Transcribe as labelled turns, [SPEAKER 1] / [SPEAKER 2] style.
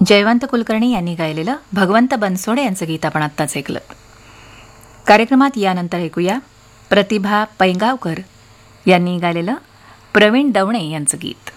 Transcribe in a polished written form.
[SPEAKER 1] जयवंत कुलकर्णी यांनी गायलेलं भगवंत बनसोडे यांचं गीत आपण आत्ताच ऐकलं. कार्यक्रमात यानंतर ऐकूया प्रतिभा पैंगावकर यांनी गायलेलं प्रवीण दवणे यांचं गीत.